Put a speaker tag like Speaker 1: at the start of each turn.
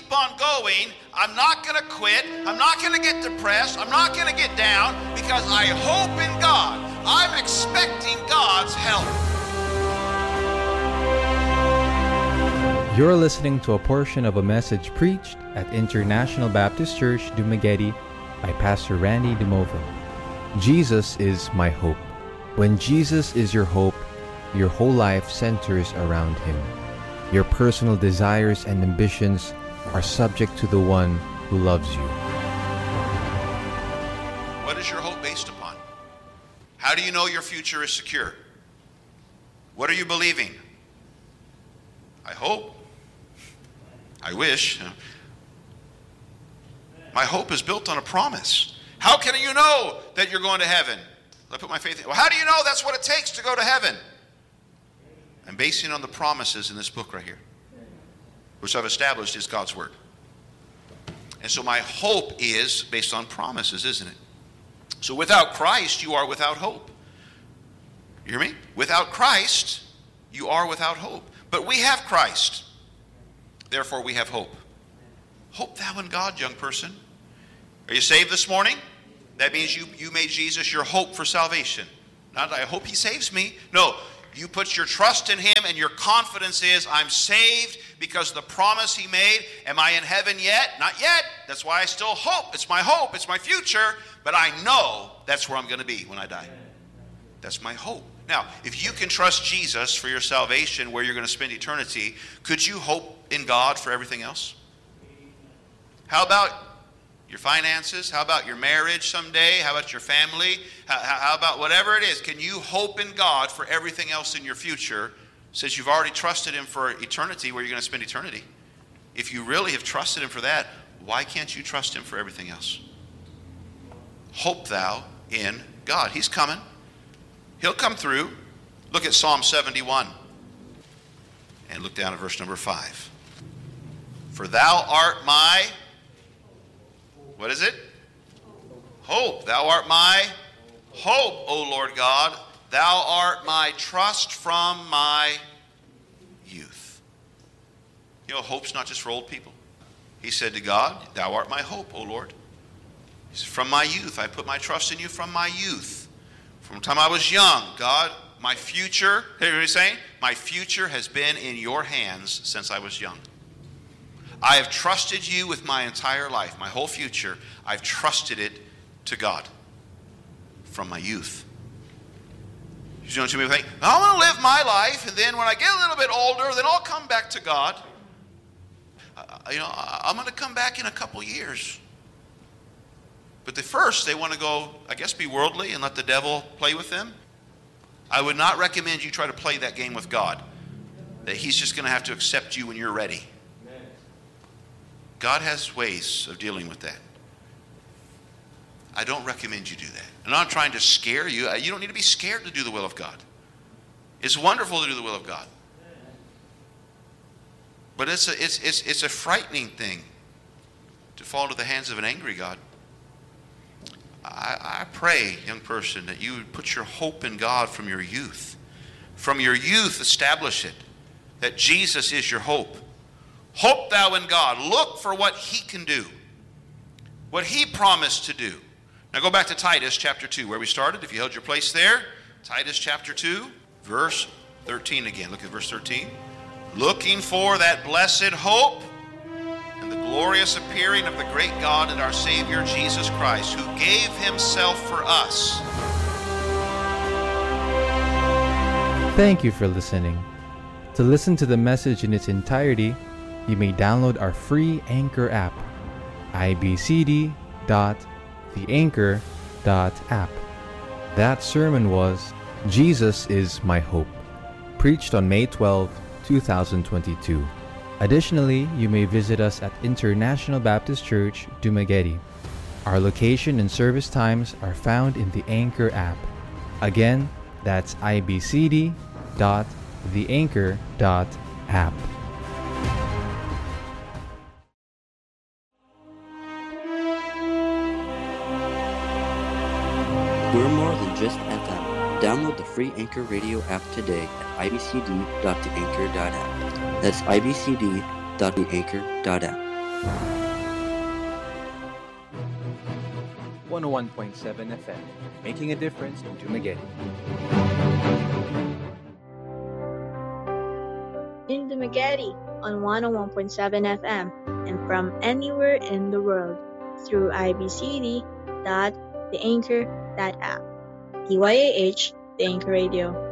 Speaker 1: keep on going. I'm not going to quit. I'm not going to get depressed. I'm not going to get down because I hope in God. I'm expecting God's help.
Speaker 2: You're listening to a portion of a message preached at International Baptist Church, Dumaguete by Pastor Randy DeMova. Jesus is my hope. When Jesus is your hope, your whole life centers around Him. Your personal desires and ambitions are subject to the one who loves you.
Speaker 1: What is your hope based upon? How do you know your future is secure? What are you believing? I hope. I wish. My hope is built on a promise. How can you know that you're going to heaven? I put my faith in. Well, how do you know that's what it takes to go to heaven? I'm basing it on the promises in this book right here, which I've established is God's Word. And so my hope is based on promises, isn't it? So without Christ, you are without hope. You hear me? Without Christ, you are without hope. But we have Christ. Therefore, we have hope. Hope thou in God, young person. Are you saved this morning? That means you made Jesus your hope for salvation. Not, I hope He saves me. No, you put your trust in Him and your confidence is, I'm saved because of the promise He made. Am I in heaven yet? Not yet. That's why I still hope. It's my hope. It's my future. But I know that's where I'm going to be when I die. That's my hope. Now, if you can trust Jesus for your salvation, where you're going to spend eternity, could you hope in God for everything else? How about your finances? How about your marriage someday? How about your family? How about whatever it is? Can you hope in God for everything else in your future, since you've already trusted Him for eternity, where you're going to spend eternity? If you really have trusted Him for that, why can't you trust Him for everything else? Hope thou in God. He's coming. He'll come through. Look at Psalm 71. And look down at verse number 5. For thou art my... What is it? Hope. Thou art my hope, O Lord God. Thou art my trust from my youth. You know, hope's not just for old people. He said to God, thou art my hope, O Lord. He said, from my youth, I put my trust in you from my youth. From the time I was young, God, my future, hear what he's saying? My future has been in your hands since I was young. I have trusted you with my entire life, my whole future. I've trusted it to God from my youth. You know, some people think, I want to live my life, and then when I get a little bit older, then I'll come back to God. I'm going to come back in a couple years. But first, they want to go, I guess, be worldly and let the devil play with them. I would not recommend you try to play that game with God, that He's just going to have to accept you when you're ready. God has ways of dealing with that. I don't recommend you do that. I'm not trying to scare you. You don't need to be scared to do the will of God. It's wonderful to do the will of God. But it's a frightening thing to fall into the hands of an angry God. I pray, young person, that you would put your hope in God from your youth. From your youth, establish it, that Jesus is your hope. Hope thou in God. Look for what He can do, what He promised to do. Now go back to Titus chapter 2, where we started. If you held your place there, Titus chapter 2, verse 13 again. Look at verse 13. Looking for that blessed hope and the glorious appearing of the great God and our Savior Jesus Christ, who gave Himself for us.
Speaker 2: Thank you for listening. To listen to the message in its entirety, you may download our free Anchor app, ibcd.theanchor.app. That sermon was Jesus is My Hope, preached on May 12, 2022. Additionally, you may visit us at International Baptist Church, Dumaguete. Our location and service times are found in the Anchor app. Again, that's ibcd.theanchor.app.
Speaker 3: We're more than just FM. Download the free Anchor Radio app today at ibcd.theanchor.app. That's ibcd.theanchor.app.
Speaker 2: 101.7 FM, making a difference in Dumaguete.
Speaker 4: In Dumaguete on 101.7 FM and from anywhere in the world through ibcd.theanchor.app. DYAH, The Anchor Radio.